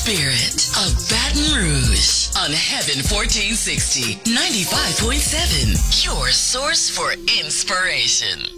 Spirit of Baton Rouge on Heaven 1460, 95.7. Your source for inspiration.